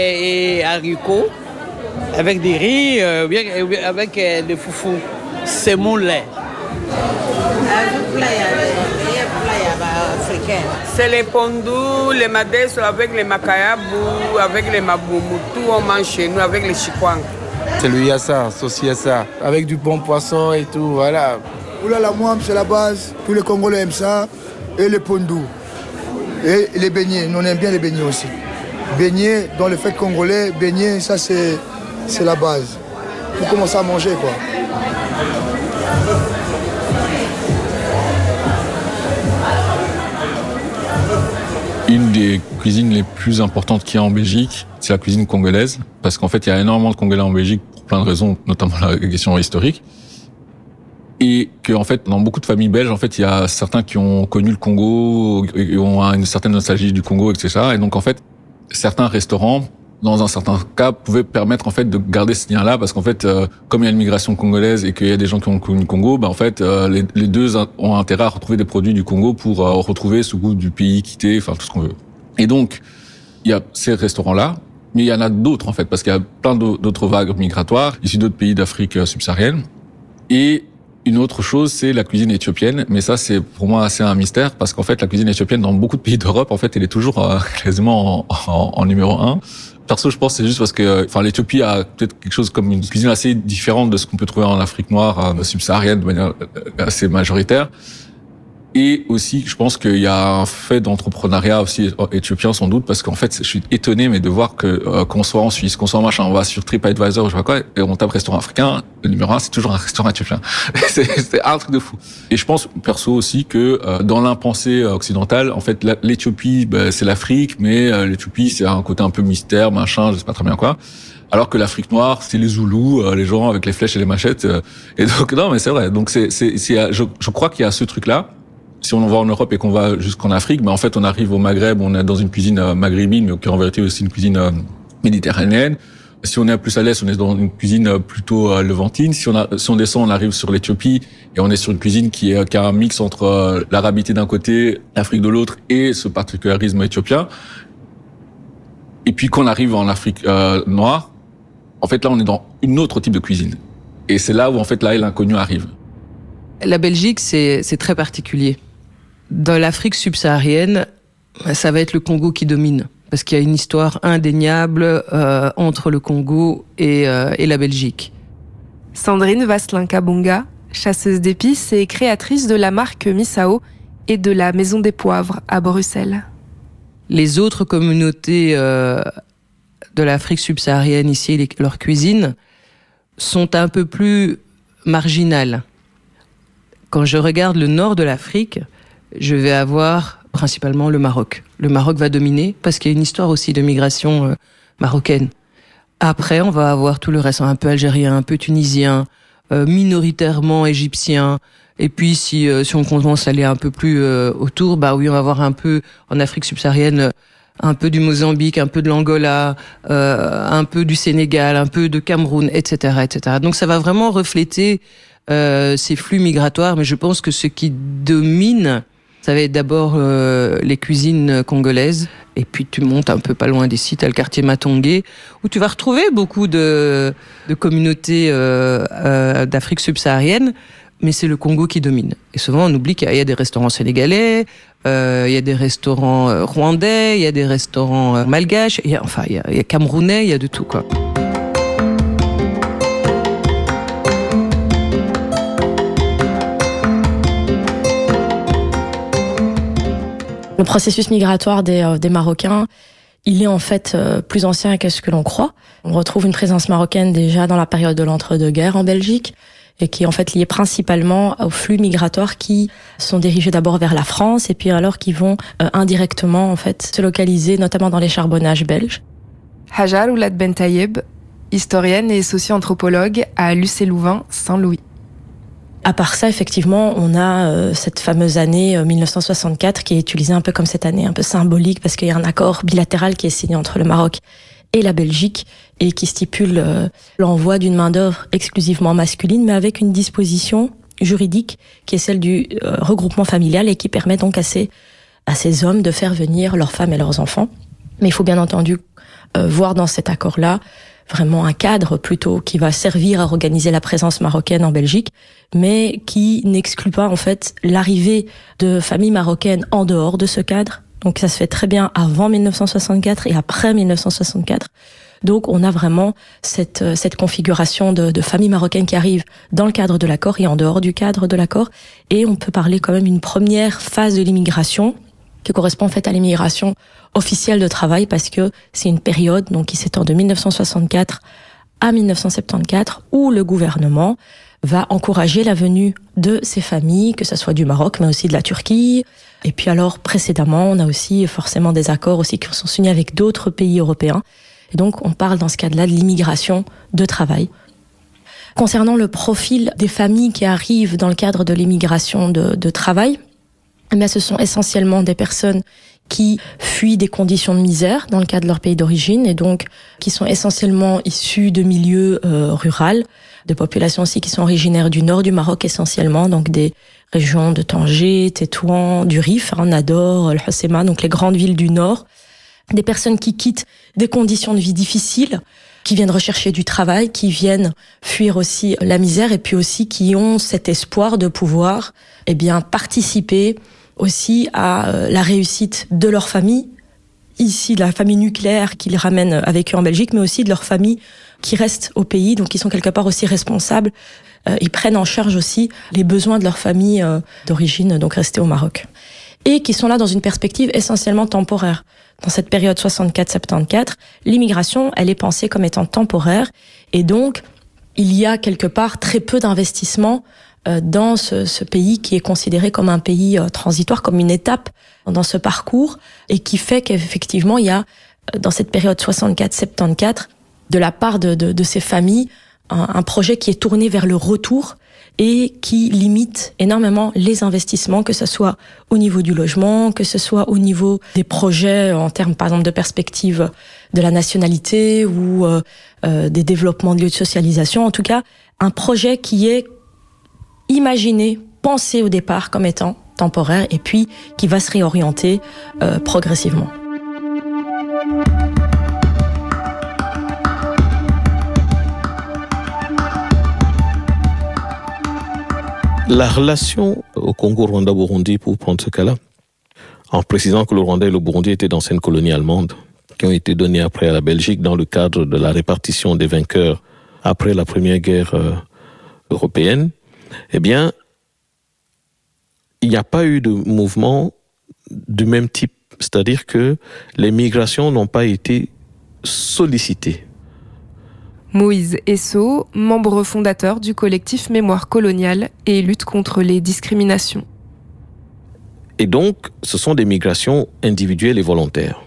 Et haricots, avec des riz, avec des foufous. C'est mon lait. C'est les pondous, les madès avec les makayabou, avec les maboumou. Tout on mange chez nous avec les chikwang. C'est le yassa, sauce yassa, avec du bon poisson et tout, voilà. Oula, la mouam, c'est la base. Tous les Congolais aiment ça. Et les pondous. Et les beignets. Nous, on aime bien les beignets aussi. Beignets, dans le fait congolais, beignets, ça, c'est la base. Pour commencer à manger, quoi. Une des cuisines les plus importantes qu'il y a en Belgique, c'est la cuisine congolaise. Parce qu'en fait, il y a énormément de Congolais en Belgique pour plein de raisons, notamment la question historique. Et que, en fait, dans beaucoup de familles belges, en fait, il y a certains qui ont connu le Congo, et ont une certaine nostalgie du Congo, etc. Et donc, en fait, certains restaurants, dans un certain cas, pouvaient permettre, en fait, de garder ce lien-là, parce qu'en fait, comme il y a une migration congolaise et qu'il y a des gens qui ont connu le Congo, en fait, les deux ont intérêt à retrouver des produits du Congo pour retrouver ce goût du pays quitté, enfin, tout ce qu'on veut. Et donc, il y a ces restaurants-là, mais il y en a d'autres, en fait, parce qu'il y a plein d'autres vagues migratoires, issues d'autres pays d'Afrique subsaharienne. Et une autre chose, c'est la cuisine éthiopienne, mais ça, c'est pour moi assez un mystère, parce qu'en fait, la cuisine éthiopienne, dans beaucoup de pays d'Europe, en fait, elle est toujours quasiment en numéro 1. Perso, je pense que c'est juste parce que, l'Éthiopie a peut-être quelque chose comme une cuisine assez différente de ce qu'on peut trouver en Afrique noire, subsaharienne, de manière assez majoritaire. Et aussi, je pense qu'il y a un fait d'entrepreneuriat aussi éthiopien, sans doute, parce qu'en fait, je suis étonné, mais de voir que, qu'on soit en Suisse, qu'on soit en machin, on va sur TripAdvisor, je sais pas quoi, et on tape restaurant africain, le numéro 1, c'est toujours un restaurant éthiopien. c'est un truc de fou. Et je pense, perso aussi, que, dans l'impensée occidentale, en fait, l'Éthiopie, c'est l'Afrique, mais l'Éthiopie, c'est un côté un peu mystère, machin, je sais pas très bien quoi. Alors que l'Afrique noire, c'est les Zoulous, les gens avec les flèches et les machettes. Et donc, non, mais c'est vrai. Donc, je crois qu'il y a ce truc-là. Si on va en Europe et qu'on va jusqu'en Afrique, en fait, on arrive au Maghreb, on est dans une cuisine maghrébine, mais qui est en vérité aussi une cuisine méditerranéenne. Si on est plus à l'est, on est dans une cuisine plutôt levantine. Si on descend, on arrive sur l'Éthiopie et on est sur une cuisine qui a un mix entre l'arabité d'un côté, l'Afrique de l'autre et ce particularisme éthiopien. Et puis quand on arrive en Afrique noire, en fait, là, on est dans une autre type de cuisine. Et c'est là où, en fait, là, l'inconnu arrive. La Belgique, c'est très particulier. Dans l'Afrique subsaharienne, ça va être le Congo qui domine, parce qu'il y a une histoire indéniable entre le Congo et la Belgique. Sandrine Vasselin-Kabonga, chasseuse d'épices et créatrice de la marque Misao et de la Maison des Poivres à Bruxelles. Les autres communautés de l'Afrique subsaharienne, ici, leur cuisine, sont un peu plus marginales. Quand je regarde le nord de l'Afrique, je vais avoir principalement le Maroc. Le Maroc va dominer parce qu'il y a une histoire aussi de migration marocaine. Après, on va avoir tout le reste, un peu algérien, un peu tunisien, minoritairement égyptien. Et puis, si on commence à aller un peu plus autour, oui, on va avoir un peu en Afrique subsaharienne, un peu du Mozambique, un peu de l'Angola, un peu du Sénégal, un peu de Cameroun, etc., etc. Donc, ça va vraiment refléter ces flux migratoires, mais je pense que ce qui domine, ça va être d'abord les cuisines congolaises, et puis tu montes un peu pas loin d'ici, t'as le quartier Matongé, où tu vas retrouver beaucoup de communautés d'Afrique subsaharienne, mais c'est le Congo qui domine. Et souvent on oublie qu'il y a des restaurants sénégalais, il y a des restaurants rwandais, il y a des restaurants malgaches, il y a camerounais, il y a de tout, quoi. Le processus migratoire des Marocains, il est en fait plus ancien que ce que l'on croit. On retrouve une présence marocaine déjà dans la période de l'entre-deux-guerres en Belgique, et qui est en fait liée principalement aux flux migratoires qui sont dirigés d'abord vers la France, et puis alors qui vont indirectement en fait se localiser notamment dans les charbonnages belges. Hajar Oulad Bentayeb, historienne et socio-anthropologue à Lucé-Louvain, Saint-Louis. À part ça, effectivement, on a cette fameuse année 1964 qui est utilisée un peu comme cette année un peu symbolique parce qu'il y a un accord bilatéral qui est signé entre le Maroc et la Belgique et qui stipule l'envoi d'une main-d'œuvre exclusivement masculine, mais avec une disposition juridique qui est celle du regroupement familial et qui permet donc à ces hommes de faire venir leurs femmes et leurs enfants. Mais il faut bien entendu voir dans cet accord-là vraiment un cadre plutôt qui va servir à organiser la présence marocaine en Belgique, mais qui n'exclut pas en fait l'arrivée de familles marocaines en dehors de ce cadre. Donc ça se fait très bien avant 1964 et après 1964. Donc on a vraiment cette configuration de familles marocaines qui arrivent dans le cadre de l'accord et en dehors du cadre de l'accord. Et on peut parler quand même d'une première phase de l'immigration qui correspond en fait à l'immigration officielle de travail, parce que c'est une période donc qui s'étend de 1964 à 1974 où le gouvernement va encourager la venue de ces familles, que ce soit du Maroc mais aussi de la Turquie. Et puis alors précédemment, on a aussi forcément des accords aussi qui sont signés avec d'autres pays européens. Et donc on parle dans ce cadre-là de l'immigration de travail. Concernant le profil des familles qui arrivent dans le cadre de l'immigration de travail, eh bien, ce sont essentiellement des personnes qui fuient des conditions de misère dans le cadre de leur pays d'origine et donc qui sont essentiellement issus de milieux ruraux, de populations aussi qui sont originaires du nord du Maroc essentiellement, donc des régions de Tanger, Tétouan, du Rif, Nador, El Hoceima, donc les grandes villes du nord. Des personnes qui quittent des conditions de vie difficiles, qui viennent rechercher du travail, qui viennent fuir aussi la misère et puis aussi qui ont cet espoir de pouvoir participer aussi à la réussite de leur famille, ici de la famille nucléaire qu'ils ramènent avec eux en Belgique, mais aussi de leur famille qui reste au pays, donc ils sont quelque part aussi responsables. Ils prennent en charge aussi les besoins de leur famille d'origine, donc restée au Maroc. Et qui sont là dans une perspective essentiellement temporaire. Dans cette période 64-74, l'immigration, elle est pensée comme étant temporaire, et donc il y a quelque part très peu d'investissement dans ce pays qui est considéré comme un pays transitoire, comme une étape dans ce parcours, et qui fait qu'effectivement il y a dans cette période 64-74 de la part de ces familles un projet qui est tourné vers le retour et qui limite énormément les investissements, que ce soit au niveau du logement, que ce soit au niveau des projets en termes par exemple de perspective de la nationalité ou des développements de lieux de socialisation. En tout cas, un projet qui est imaginé, pensé au départ comme étant temporaire et puis qui va se réorienter progressivement. La relation au Congo, Rwanda, Burundi, pour prendre ce cas-là, en précisant que le Rwanda et le Burundi étaient d'anciennes colonies allemandes qui ont été données après à la Belgique dans le cadre de la répartition des vainqueurs après la Première Guerre européenne, eh bien, il n'y a pas eu de mouvement du même type. C'est-à-dire que les migrations n'ont pas été sollicitées. Moïse Esso, membre fondateur du collectif Mémoire coloniale et lutte contre les discriminations. Et donc, ce sont des migrations individuelles et volontaires.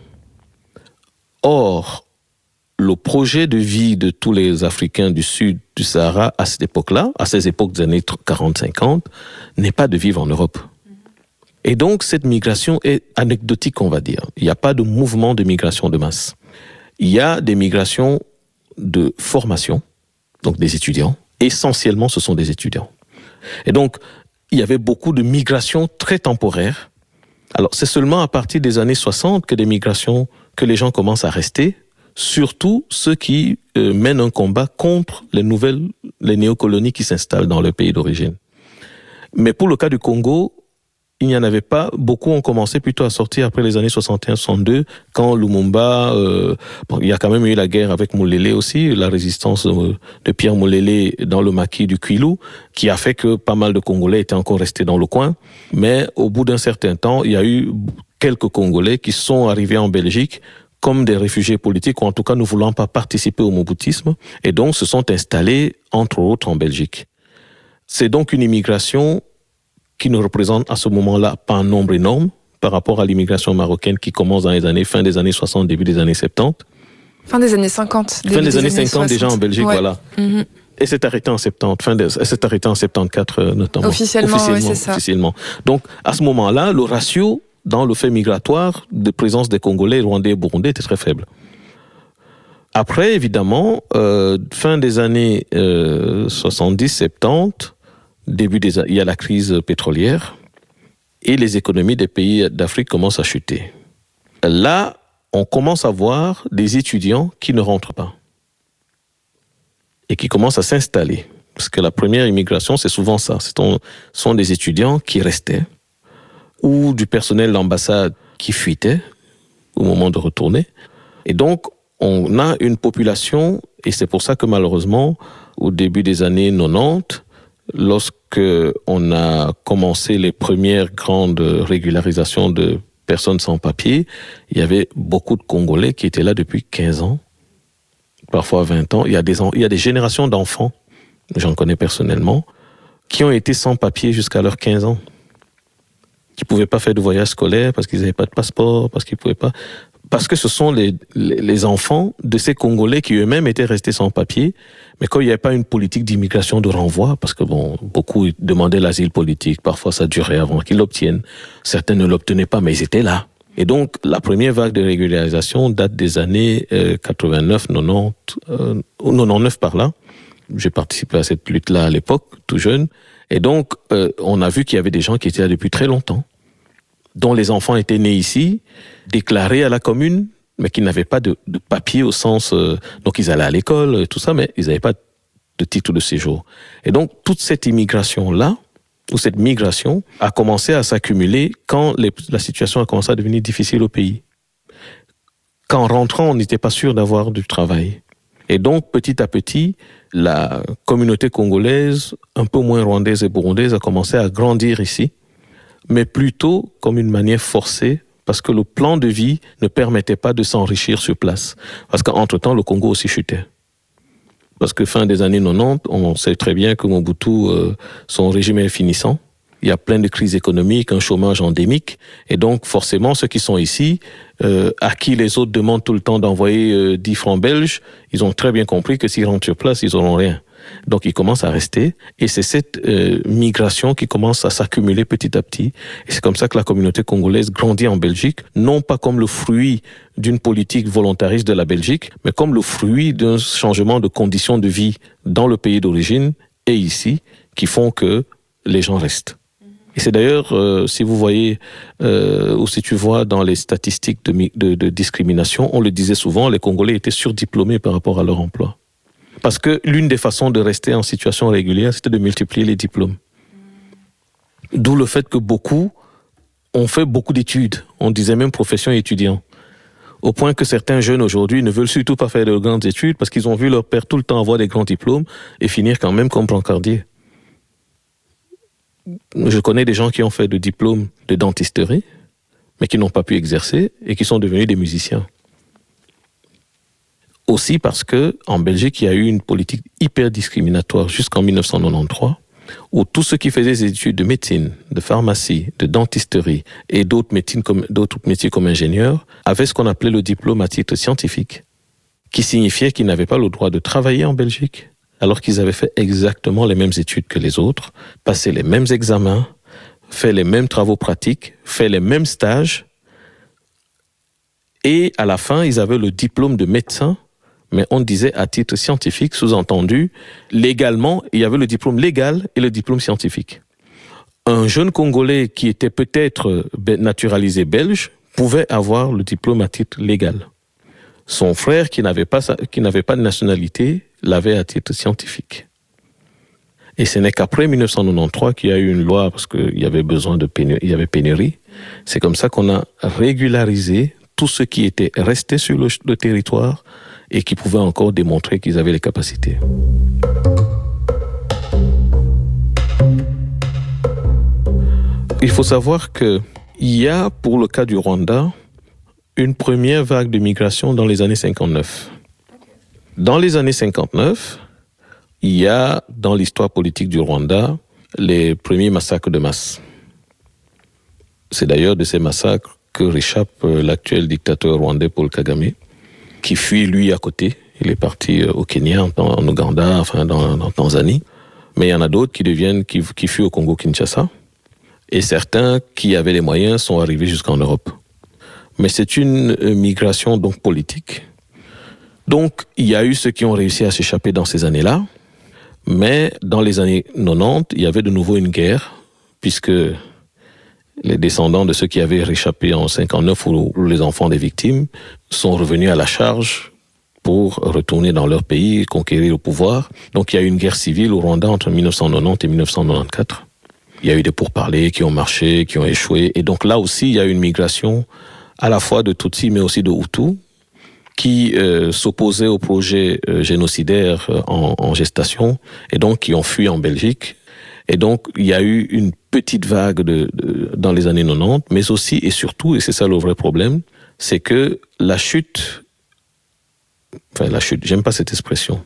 Or, le projet de vie de tous les Africains du sud du Sahara à cette époque-là, à ces époques des années 40-50, n'est pas de vivre en Europe. Et donc, cette migration est anecdotique, on va dire. Il n'y a pas de mouvement de migration de masse. Il y a des migrations de formation, donc des étudiants. Essentiellement, ce sont des étudiants. Et donc, il y avait beaucoup de migrations très temporaires. Alors, c'est seulement à partir des années 60 que que les gens commencent à rester, surtout ceux qui mènent un combat contre les néocolonies qui s'installent dans leur pays d'origine. Mais pour le cas du Congo, il n'y en avait pas. Beaucoup ont commencé plutôt à sortir après les années 61-62, quand Lumumba, il y a quand même eu la guerre avec Moulélé aussi, la résistance de Pierre Moulélé dans le maquis du Kwilu, qui a fait que pas mal de Congolais étaient encore restés dans le coin. Mais au bout d'un certain temps, il y a eu quelques Congolais qui sont arrivés en Belgique comme des réfugiés politiques, ou en tout cas ne voulant pas participer au moboutisme, et donc se sont installés, entre autres, en Belgique. C'est donc une immigration qui ne représente à ce moment-là pas un nombre énorme par rapport à l'immigration marocaine qui commence dans fin des années 60, début des années 70. Fin des années 50. Fin des années 50 60. Déjà en Belgique, ouais. Voilà. Mm-hmm. Et c'est arrêté en 70, c'est arrêté en 74 notamment. Officiellement, ouais, c'est ça. Officiellement. Donc, à ce moment-là, le ratio dans le fait migratoire de présence des Congolais, Rwandais et Burundais était très faible. Après, évidemment, fin des années 70-70, il y a la crise pétrolière et les économies des pays d'Afrique commencent à chuter. Là, on commence à voir des étudiants qui ne rentrent pas et qui commencent à s'installer. Parce que la première immigration, c'est souvent ça. Ce sont des étudiants qui restaient ou du personnel de l'ambassade qui fuitait au moment de retourner. Et donc, on a une population, et c'est pour ça que malheureusement, au début des années 90, lorsque on a commencé les premières grandes régularisations de personnes sans papier, il y avait beaucoup de Congolais qui étaient là depuis 15 ans, parfois 20 ans. Il y a des générations d'enfants, j'en connais personnellement, qui ont été sans papier jusqu'à leurs 15 ans, qui ne pouvaient pas faire de voyage scolaire parce qu'ils n'avaient pas de passeport, parce qu'ils pouvaient pas... Parce que ce sont les enfants de ces Congolais qui eux-mêmes étaient restés sans papier, mais quand il n'y avait pas une politique d'immigration de renvoi, parce que beaucoup demandaient l'asile politique, parfois ça durait avant qu'ils l'obtiennent, certains ne l'obtenaient pas, mais ils étaient là. Et donc, la première vague de régularisation date des années 89, 90, 99 par là. J'ai participé à cette lutte-là à l'époque, tout jeune. Et donc, on a vu qu'il y avait des gens qui étaient là depuis très longtemps, dont les enfants étaient nés ici, déclarés à la commune, mais qui n'avaient pas de papier au sens... donc ils allaient à l'école, tout ça, mais ils n'avaient pas de titre de séjour. Et donc, toute cette immigration-là, ou cette migration, a commencé à s'accumuler quand la situation a commencé à devenir difficile au pays. Qu'en rentrant, on n'était pas sûr d'avoir du travail. Et donc, petit à petit, la communauté congolaise, un peu moins rwandaise et burundaise, a commencé à grandir ici, mais plutôt comme une manière forcée, parce que le plan de vie ne permettait pas de s'enrichir sur place. Parce qu'entre-temps, le Congo aussi chutait. Parce que fin des années 90, on sait très bien que Mobutu, son régime est finissant. Il y a plein de crises économiques, un chômage endémique. Et donc, forcément, ceux qui sont ici, à qui les autres demandent tout le temps d'envoyer 10 francs belges, ils ont très bien compris que s'ils rentrent sur place, ils n'auront rien. Donc, ils commencent à rester. Et c'est cette migration qui commence à s'accumuler petit à petit. Et c'est comme ça que la communauté congolaise grandit en Belgique, non pas comme le fruit d'une politique volontariste de la Belgique, mais comme le fruit d'un changement de conditions de vie dans le pays d'origine et ici, qui font que les gens restent. Et c'est d'ailleurs, si vous voyez, ou si tu vois dans les statistiques de discrimination, on le disait souvent, les Congolais étaient surdiplômés par rapport à leur emploi. Parce que l'une des façons de rester en situation régulière, c'était de multiplier les diplômes. D'où le fait que beaucoup ont fait beaucoup d'études. On disait même profession étudiant. Au point que certains jeunes aujourd'hui ne veulent surtout pas faire de grandes études parce qu'ils ont vu leur père tout le temps avoir des grands diplômes et finir quand même comme brancardier. Je connais des gens qui ont fait de diplômes de dentisterie, mais qui n'ont pas pu exercer et qui sont devenus des musiciens. Aussi parce que en Belgique, il y a eu une politique hyper discriminatoire jusqu'en 1993, où tous ceux qui faisaient des études de médecine, de pharmacie, de dentisterie et d'autres métiers comme ingénieurs avaient ce qu'on appelait le diplôme à titre scientifique, qui signifiait qu'ils n'avaient pas le droit de travailler en Belgique, alors qu'ils avaient fait exactement les mêmes études que les autres, passé les mêmes examens, fait les mêmes travaux pratiques, fait les mêmes stages, et à la fin, ils avaient le diplôme de médecin, mais on disait à titre scientifique, sous-entendu, légalement, il y avait le diplôme légal et le diplôme scientifique. Un jeune Congolais qui était peut-être naturalisé belge pouvait avoir le diplôme à titre légal. Son frère, qui n'avait pas de nationalité, l'avait à titre scientifique. Et ce n'est qu'après 1993 qu'il y a eu une loi, parce qu'il y avait il y avait pénurie. C'est comme ça qu'on a régularisé tous ceux qui étaient restés sur le territoire et qui pouvaient encore démontrer qu'ils avaient les capacités. Il faut savoir qu'il y a, pour le cas du Rwanda, une première vague de migration dans les années 59. Dans les années 59, il y a, dans l'histoire politique du Rwanda, les premiers massacres de masse. C'est d'ailleurs de ces massacres que réchappe l'actuel dictateur rwandais Paul Kagame, qui fuit lui à côté. Il est parti au Kenya, en Ouganda, enfin dans Tanzanie. Mais il y en a d'autres qui fuient au Congo-Kinshasa. Et certains qui avaient les moyens sont arrivés jusqu'en Europe. Mais c'est une migration donc politique. Donc il y a eu ceux qui ont réussi à s'échapper dans ces années-là. Mais dans les années 90, il y avait de nouveau une guerre, puisque les descendants de ceux qui avaient réchappé en 59 ou les enfants des victimes sont revenus à la charge pour retourner dans leur pays, conquérir le pouvoir. Donc il y a eu une guerre civile au Rwanda entre 1990 et 1994. Il y a eu des pourparlers qui ont marché, qui ont échoué. Et donc là aussi, il y a eu une migration à la fois de Tutsis, mais aussi de Hutus, qui s'opposaient au projet génocidaire en gestation, et donc qui ont fui en Belgique. Et donc, il y a eu une petite vague dans les années 90, mais aussi et surtout, et c'est ça le vrai problème, c'est que la chute, j'aime pas cette expression,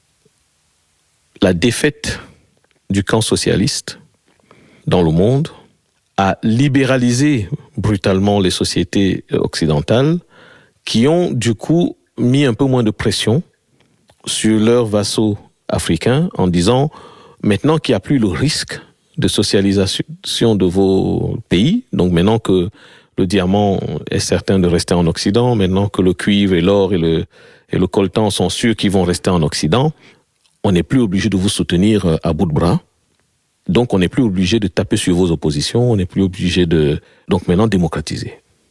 la défaite du camp socialiste dans le monde a libéralisé brutalement les sociétés occidentales qui ont du coup mis un peu moins de pression sur leurs vassaux africains en disant maintenant qu'il n'y a plus le risque de socialisation de vos pays, donc maintenant que le diamant est certain de rester en Occident, maintenant que le cuivre et l'or et le coltan sont sûrs qu'ils vont rester en Occident, on n'est plus obligé de vous soutenir à bout de bras. Donc on n'est plus obligé de taper sur vos oppositions, on n'est plus obligé de donc maintenant démocratiser.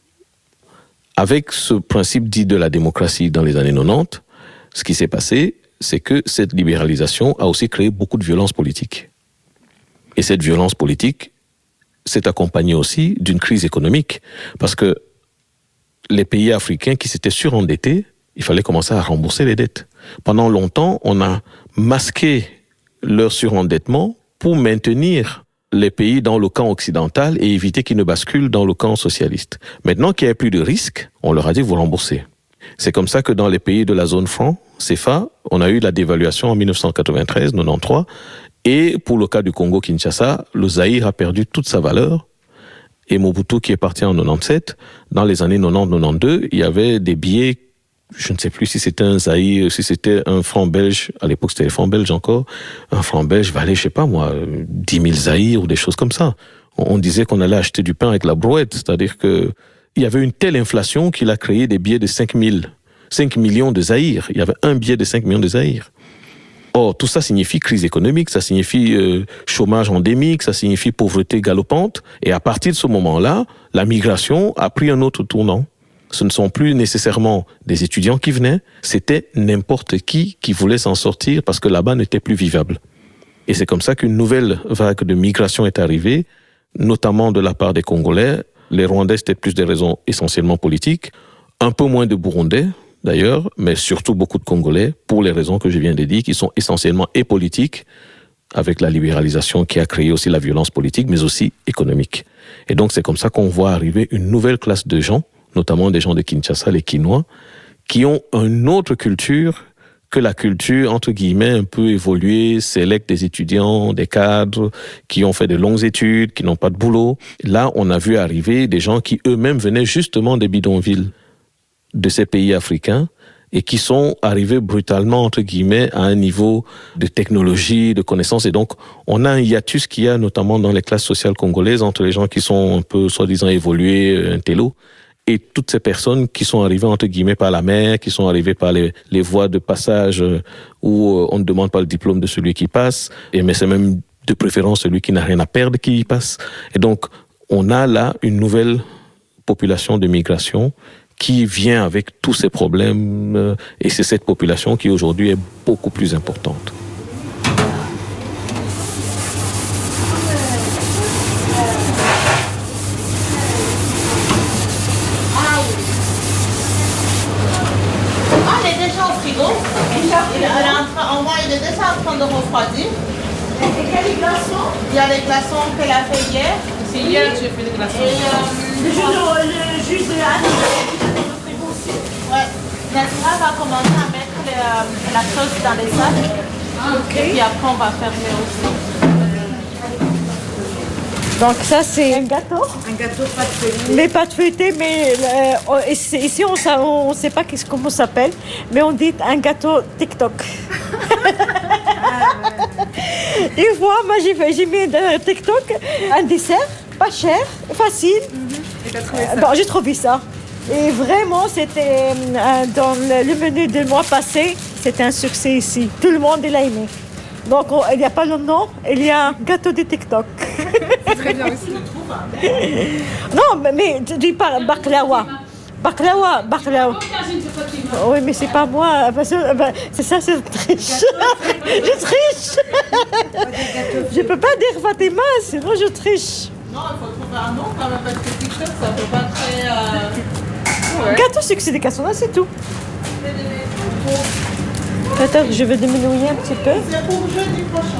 Avec ce principe dit de la démocratie dans les années 90, ce qui s'est passé, c'est que cette libéralisation a aussi créé beaucoup de violence politique. Et cette violence politique s'est accompagnée aussi d'une crise économique, parce que les pays africains qui s'étaient surendettés, il fallait commencer à rembourser les dettes. Pendant longtemps, on a masqué leur surendettement pour maintenir les pays dans le camp occidental et éviter qu'ils ne basculent dans le camp socialiste. Maintenant qu'il n'y a plus de risque, on leur a dit vous remboursez. C'est comme ça que dans les pays de la zone franc, CFA, on a eu la dévaluation en 1993-93, et pour le cas du Congo-Kinshasa, le Zaïre a perdu toute sa valeur, et Mobutu qui est parti en 97, dans les années 90-92, il y avait des billets, je ne sais plus si c'était un Zaïre, si c'était un franc belge, à l'époque c'était les francs belges encore, un franc belge valait, je sais pas moi, 10 000 Zaïre ou des choses comme ça. On disait qu'on allait acheter du pain avec la brouette, c'est-à-dire que il y avait une telle inflation qu'il a créé des billets de 5 millions de Zaïre. Il y avait un billet de 5 millions de Zaïre. Or, tout ça signifie crise économique, ça signifie chômage endémique, ça signifie pauvreté galopante. Et à partir de ce moment-là, la migration a pris un autre tournant. Ce ne sont plus nécessairement des étudiants qui venaient, c'était n'importe qui voulait s'en sortir parce que là-bas n'était plus vivable. Et c'est comme ça qu'une nouvelle vague de migration est arrivée, notamment de la part des Congolais. Les Rwandais, c'était plus des raisons essentiellement politiques, un peu moins de Burundais d'ailleurs, mais surtout beaucoup de Congolais, pour les raisons que je viens de dire, qui sont essentiellement et politiques, avec la libéralisation qui a créé aussi la violence politique, mais aussi économique. Et donc c'est comme ça qu'on voit arriver une nouvelle classe de gens, notamment des gens de Kinshasa, les Kinois, qui ont une autre culture que la culture, entre guillemets, un peu évoluée, sélecte des étudiants, des cadres, qui ont fait de longues études, qui n'ont pas de boulot. Là, on a vu arriver des gens qui eux-mêmes venaient justement des bidonvilles de ces pays africains et qui sont arrivés brutalement, entre guillemets, à un niveau de technologie, de connaissances. Et donc, on a un hiatus qu'il y a notamment dans les classes sociales congolaises entre les gens qui sont un peu, soi-disant, évolués, intello, et toutes ces personnes qui sont arrivées, entre guillemets, par la mer, qui sont arrivées par les voies de passage où on ne demande pas le diplôme de celui qui passe, mais c'est même de préférence celui qui n'a rien à perdre qui y passe. Et donc, on a là une nouvelle population de migration qui vient avec tous ces problèmes, et c'est cette population qui aujourd'hui est beaucoup plus importante. Il est déjà en train de refroidir. Et quels glaçons? Il y a les glaçons qu'elle a fait hier. C'est hier que j'ai fait les glaçons. Et le jus de Anne, ouais. Nazira va commencer à mettre la sauce dans les sacs. Okay. Et puis après, on va fermer aussi. Donc ça, c'est un gâteau. Un gâteau pâte feuilletée. Mais pâte feuilletée, mais ici, on ne sait pas comment ça s'appelle, mais on dit un gâteau TikTok. Une fois, moi, j'ai mis dans TikTok un dessert, pas cher, facile. Bon, j'ai trouvé ça. Et vraiment, c'était dans le menu du mois passé, c'était un succès ici. Tout le monde l'a aimé. Donc, il n'y a pas le nom, il y a un gâteau de TikTok. C'est très bien aussi. Non, mais tu parles baklawa. Baklawa. Oui, mais c'est pas moi. C'est ça, c'est triche. Je triche. Je peux pas dire Fatima, sinon je triche. Non, il faut trouver un nom quand même, parce que TikTok, ça peut pas très... Gâteau succès des cassonades, c'est tout. Attends, je vais diminuer un petit peu. C'est pour jeudi prochain.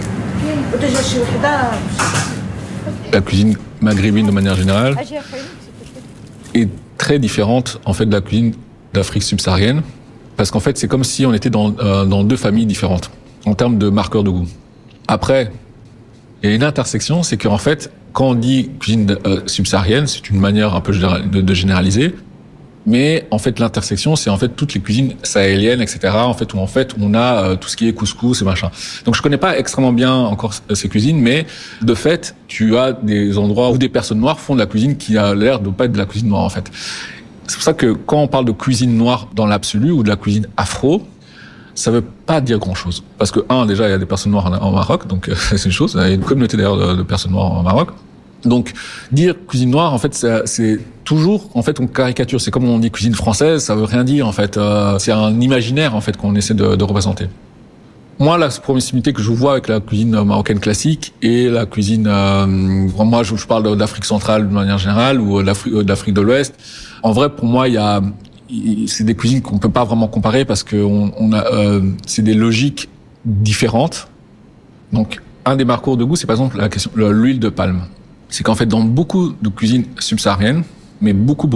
La cuisine maghrébine de manière générale est très différente en fait de la cuisine d'Afrique subsaharienne, parce qu'en fait c'est comme si on était dans deux familles différentes en termes de marqueurs de goût. Après, il y a une intersection, c'est qu'en fait quand on dit cuisine subsaharienne, c'est une manière un peu de généraliser. Mais en fait, l'intersection, c'est en fait toutes les cuisines sahéliennes, etc. En fait, où on a tout ce qui est couscous et machin. Donc, je connais pas extrêmement bien encore ces cuisines, mais de fait, tu as des endroits où des personnes noires font de la cuisine qui a l'air de pas être de la cuisine noire, en fait. C'est pour ça que quand on parle de cuisine noire dans l'absolu ou de la cuisine afro, ça veut pas dire grand-chose. Parce que déjà, il y a des personnes noires en Maroc, donc c'est une chose. Il y a une communauté d'ailleurs de personnes noires en Maroc. Donc, dire cuisine noire, en fait, c'est toujours, en fait, on caricature. C'est comme on dit cuisine française, ça veut rien dire, en fait. C'est un imaginaire, en fait, qu'on essaie de représenter. Moi, la proximité que je vois avec la cuisine marocaine classique et la cuisine, moi, je parle d'Afrique centrale de manière générale ou d'Afrique de l'Ouest. En vrai, pour moi, c'est des cuisines qu'on peut pas vraiment comparer parce que c'est des logiques différentes. Donc, un des marqueurs de goût, c'est par exemple l'huile de palme. C'est qu'en fait, dans beaucoup de cuisines subsahariennes, mais beaucoup,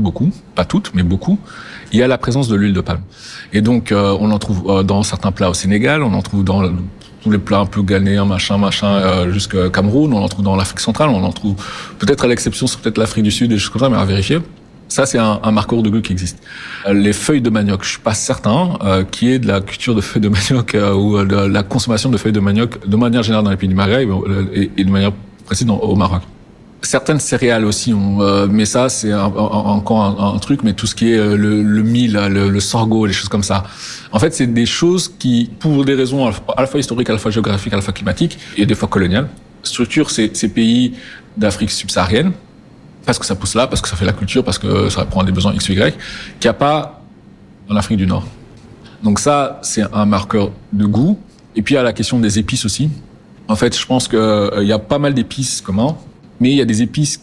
pas toutes, mais beaucoup, il y a la présence de l'huile de palme. Et donc, on en trouve dans certains plats au Sénégal, on en trouve dans tous les plats un peu ghanéens, machin, jusqu'au Cameroun, on en trouve dans l'Afrique centrale, on en trouve peut-être à l'exception, c'est peut-être l'Afrique du Sud et des choses comme ça, mais à vérifier. Ça, c'est un marqueur de goût qui existe. Les feuilles de manioc, je suis pas certain qu'il y ait de la culture de feuilles de manioc ou de la consommation de feuilles de manioc de manière générale dans les pays du Maghreb et de manière précise au Maroc. Certaines céréales aussi, mais ça c'est encore un truc, mais tout ce qui est le mil, le sorgho, les choses comme ça. En fait, c'est des choses qui, pour des raisons à la fois historiques, à la fois géographiques, à la fois climatiques et des fois coloniales, structurent ces pays d'Afrique subsaharienne, parce que ça pousse là, parce que ça fait la culture, parce que ça répond à des besoins X ou Y, qu'il n'y a pas en Afrique du Nord. Donc ça, c'est un marqueur de goût. Et puis il y a la question des épices aussi. En fait, je pense qu'il y a pas mal d'épices communs, mais il y a des épices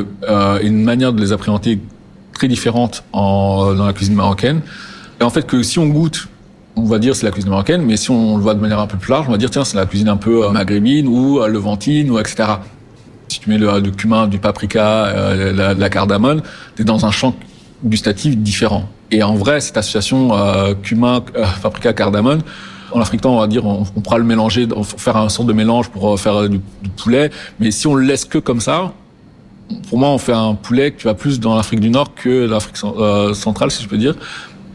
et une manière de les appréhender très différente dans la cuisine marocaine. Et en fait, que si on goûte, on va dire c'est la cuisine marocaine, mais si on le voit de manière un peu plus large, on va dire tiens, c'est la cuisine un peu maghrébine ou levantine ou etc. Si tu mets du cumin, du paprika, de la cardamone, t'es dans un champ gustatif différent. Et en vrai, cette association cumin, paprika, cardamone, en Afrique, on va dire, on pourra le mélanger, faire un sorte de mélange pour faire du poulet. Mais si on le laisse que comme ça, pour moi, on fait un poulet qui va plus dans l'Afrique du Nord que l'Afrique centrale, si je peux dire.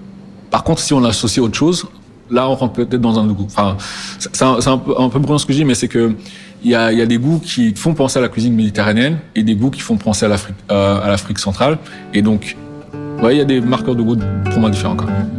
Par contre, si on associe autre chose, là, on rentre peut-être dans un goût. Enfin, c'est un peu brillant ce que je dis, mais c'est que il y a des goûts qui font penser à la cuisine méditerranéenne et des goûts qui font penser à l'Afrique centrale. Et donc, ouais, il y a des marqueurs de goût pour moi différents quand même.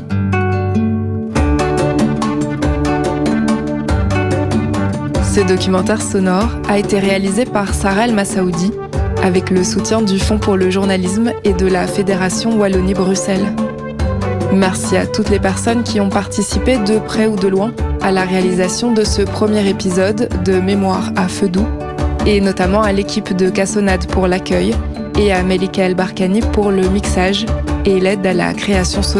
Ce documentaire sonore a été réalisé par Sarah El Massaoudi avec le soutien du Fonds pour le journalisme et de la Fédération Wallonie-Bruxelles. Merci à toutes les personnes qui ont participé de près ou de loin à la réalisation de ce premier épisode de Mémoire à feu doux, et notamment à l'équipe de Cassonade pour l'accueil et à Melika El Barkani pour le mixage et l'aide à la création sonore.